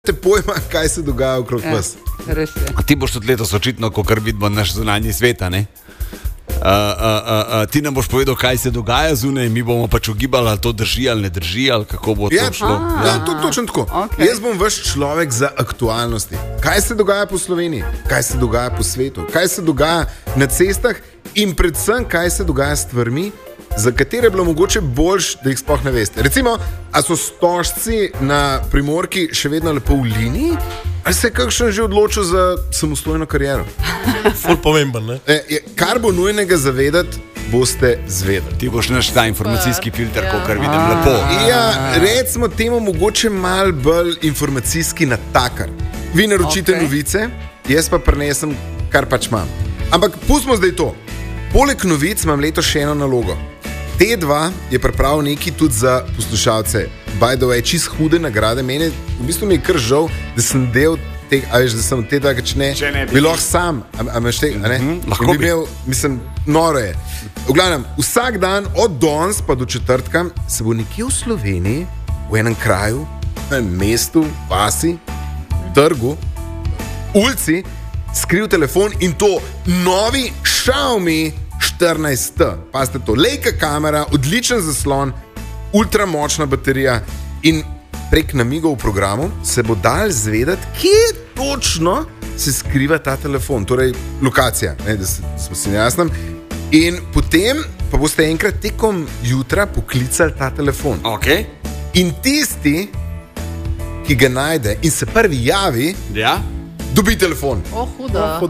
Te pojma, kaj se dogaja okrog vas. Ti boš tudi letos očitno, ko kar vidimo naš zunanji svet, ne? Ti nam boš povedal, kaj se dogaja zunaj, mi bomo pač ugibali, ali to drži ali ne drži, ali kako bo to šlo. Ja, točno tako. Okay. Jaz bom vaš človek za aktualnosti. Kaj se dogaja po Sloveniji, kaj se dogaja po svetu, kaj se dogaja na cestah in predvsem, kaj se dogaja s stvarmi, za katere je bilo mogoče boljš, da jih sploh ne veste. Recimo, a so stožci na Primorki še vedno lepo v liniji, ali se je kakšen že odločil za samostojno kariero? Ful pomemben, ne? Kar bo nujnega zavedati, boste zvedeli. Ti boš naš ta informacijski filter, kar vidim lepo. Ja, recimo temu mogoče mal bolj informacijski natakar. Vi naročite novice, jaz pa prinesem, kar pač imam. Ampak pustimo zdaj to. Poleg novic imam letos še eno nalogo. T2 je pripravil nekaj tudi za poslušalce. By the way, čist hude nagrade. Mene, v bistvu mi je kar žal, da sem del tega, a veš, da sem T2, če ne, bi lahko sam. A imaš tega, a ne? Lahko bi. Imel, mislim, noro je. V glavnem, vsak dan od danes pa do četrtka se bo nekje v Sloveniji, v enem kraju, v enem mestu, vasi, trgu, ulici, skril telefon in to novi Xiaomi 14T. Pazite to, lejka kamera, odličen zaslon, ultramočna baterija in prek namigov v programu se bo dal zvedeti, kje točno se skriva ta telefon, torej lokacija, ne, da smo si jasni. In potem pa boste enkrat tekom jutra poklicali ta telefon. Okay. In tisti, ki ga najde in se prvi javi, dobi telefon. Huda.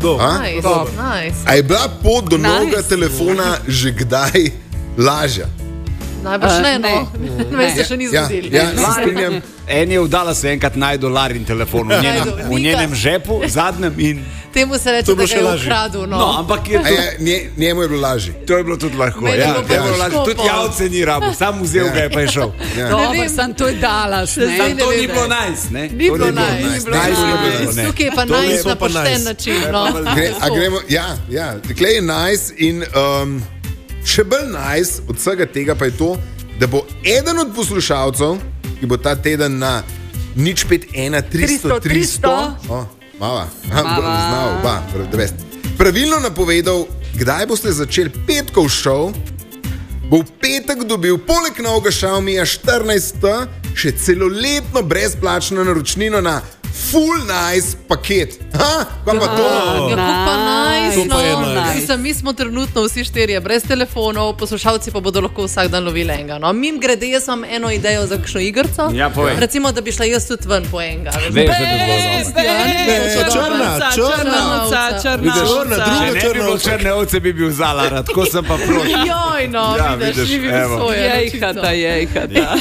Nice. A je bila pot do novega telefona že kdaj lažja? Najbrž ne, no. Ne se še ni zgodil. Ja, se strinjam. En je vdala se enkrat najdu Larin telefon v njenem žepu, zadnjem in... Temu se reče, da ga je ukradil. No, ampak njemu je bilo lažje. To je bilo tudi lahko. Tudi javce ni rabo, sam vzel ga je pa je šel. Dobro, sam to je Dallas. Sam to ni bilo nice, ne? Ni bilo nice. Tukaj je pa nice na pošten način. A gremo, ja, tukaj je nice in še bolj nice od vsega tega pa je to, da bo eden od poslušalcev, ki bo ta teden na 051 300 300 Mava. Pravilno napovedal, kdaj boste začeli petkov šov, bo v petek dobil poleg novega Xiaomija 14T še celoletno brezplačno naročnino na full nice paket. Kaj pa to? Pa nice, to pa je nice. Mislim, mi smo trenutno vsi štirje brez telefonov, poslušalci pa bodo lahko vsak dan lovili enega. No, mim grede, jaz imam eno idejo za kakšno igrico. Ja, povej. Recimo, da bi šla jaz tudi ven po enega. Veš, da bi bilo dobro. Črne ovce bi bil Zalara, tako sem pa proti. Joj, no, vidiš, ni bi bil svoje. Jejhata.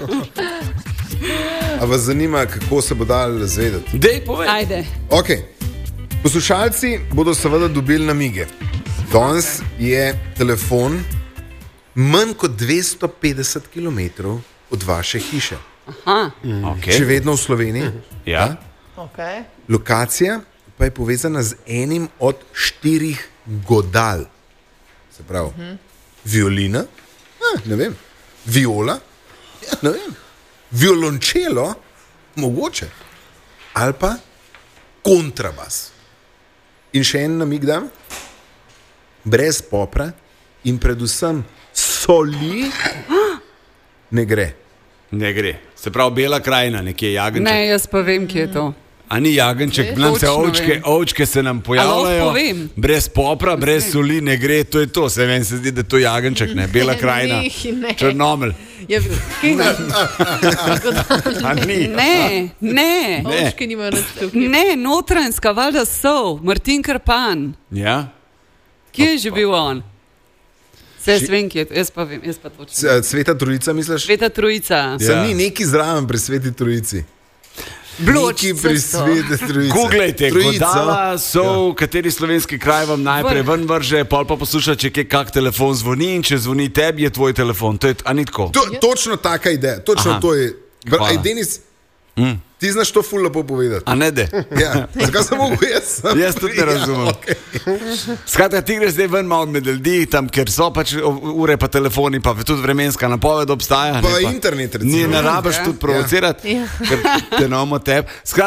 A vas zanima, kako se bo dal zvedeti? Dej, povej. Ajde. Ok, poslušalci bodo seveda dobili namige. Danes je telefon manj kot 250 km od vaše hiše. Okay. Še vedno v Sloveniji. Ja. Okay. Lokacija pa je povezana z enim od 4 godal. Se pravi, violina, ne vem, viola, ne vem, violončelo, mogoče, ali pa kontrabas. In še en namig dam, brez popra in predvsem soli ne gre. Ne gre. Se pravi, Bela krajina, nekje Jagenček. Ne, jaz pa vem, kje je to. A ni Jagenček, nam se ovčke se nam pojavljajo, brez popra, brez soli ne gre, to je to. Se meni se zdi, da je to Jagenček, ne, Bela krajina, Črnomelj. Ne. Ovčke nimajo nič tukaj. Ne, Notranjska, valjda so, Martin Krpan. Ja? Kje je že bil on? Jaz vem, kje je to, jaz pa vem, jaz pa točno. Sveta Trojica, misliš? Sveta Trojica. Sem ni neki zraven pri Sveti Trojici. Neki pri Sveti Trojici. Googlejte, godala so, kateri slovenski kraj vam najprej ven vrže, pol pa posluša, če kak telefon zvoni in če zvoni tebi, je tvoj telefon. To je, a ni tako? Točno taka ideja, točno to je. Denis, Ti znaš to ful lepo povedati. A ne de. Ja, zakaj sem mogel jaz? Jaz tudi ne razumem. Ja, okay. Skratka, ti greš zdaj ven malo med ljudi, tam, ker so pač ure pa telefoni, pa tudi vremenska napoved obstaja. Pa internet, recimo. Ne rabiš tudi provocirati, ker te imamo tebe.